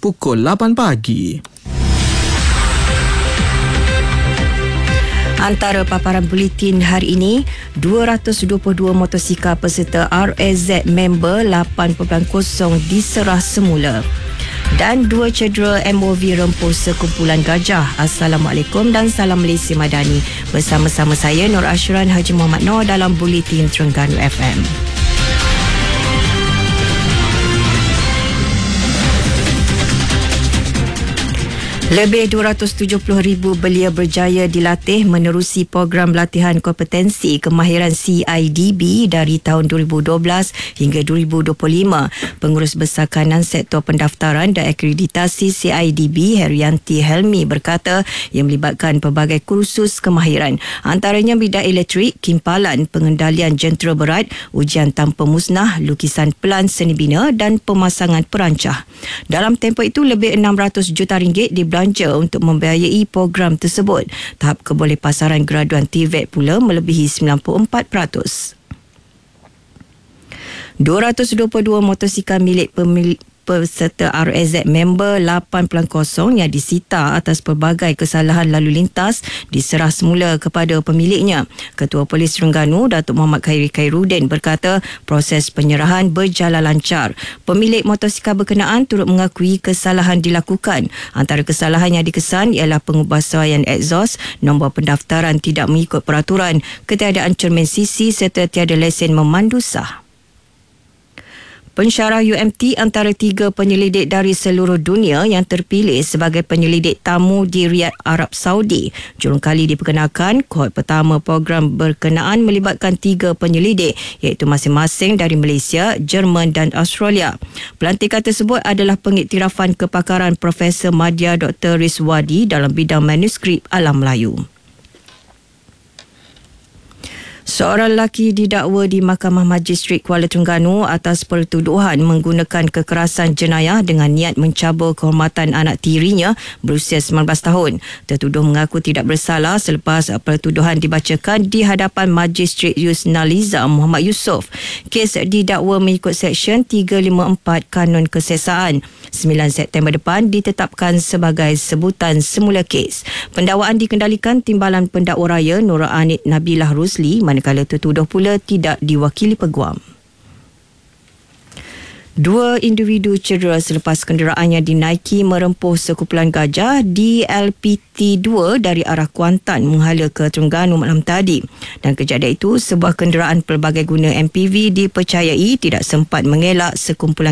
pukul 8 pagi. Antara paparan buletin hari ini, 222 motosikal peserta RAZ member 8.0 diserah semula. Dan 2 cedera MOV rempuh sekumpulan gajah. Assalamualaikum dan salam Malaysia Madani. Bersama-sama saya Nur Ashran Haji Muhammad Noor dalam Buletin Terengganu FM. Lebih 270,000 belia berjaya dilatih menerusi program latihan kompetensi kemahiran CIDB dari tahun 2012 hingga 2025. Pengurus Besar Kanan Sektor Pendaftaran dan Akreditasi CIDB, Herianti Helmi berkata ia melibatkan pelbagai kursus kemahiran, antaranya bidang elektrik, kimpalan, pengendalian jentera berat, ujian tanpa musnah, lukisan pelan seni bina dan pemasangan perancah. Dalam tempoh itu, lebih 600 juta ringgit belanja untuk membiayai program tersebut. Tahap kebolehpasaran graduan TVET pula melebihi 94%. 222 motosikal milik peserta RAZ member 8.0 yang disita atas pelbagai kesalahan lalu lintas diserah semula kepada pemiliknya. Ketua Polis Terengganu, Datuk Muhammad Khairi Khairuddin berkata proses penyerahan berjalan lancar. Pemilik motosikal berkenaan turut mengakui kesalahan dilakukan. Antara kesalahan yang dikesan ialah pengubahsuaian exhaust, nombor pendaftaran tidak mengikut peraturan, ketiadaan cermin sisi serta tiada lesen memandu sah. Pensyarah UMT antara 3 penyelidik dari seluruh dunia yang terpilih sebagai penyelidik tamu di Riyadh, Arab Saudi. Jurung kali diperkenalkan, kohort pertama program berkenaan melibatkan 3 penyelidik iaitu masing-masing dari Malaysia, Jerman dan Australia. Pelantikan tersebut adalah pengiktirafan kepakaran Profesor Madya Dr. Rizwadi dalam bidang manuskrip alam Melayu. Seorang lelaki didakwa di Mahkamah Magistrat Kuala Terengganu atas pertuduhan menggunakan kekerasan jenayah dengan niat mencabur kehormatan anak tirinya berusia 19 tahun. Tertuduh mengaku tidak bersalah selepas pertuduhan dibacakan di hadapan Magistrat Yusnaliza Muhammad Yusof. Kes didakwa mengikut Seksyen 354 Kanun Keseksaan. 9 September depan ditetapkan sebagai sebutan semula kes. Pendakwaan dikendalikan Timbalan Pendakwa Raya Nura Anid Nabilah Rusli, manakala tertuduh pula tidak diwakili peguam. 2 individu cedera selepas kenderaannya dinaiki merempuh sekumpulan gajah di LPT2 dari arah Kuantan menghala ke Terengganu malam tadi. Dan kejadian itu, sebuah kenderaan pelbagai guna MPV dipercayai tidak sempat mengelak sekumpulan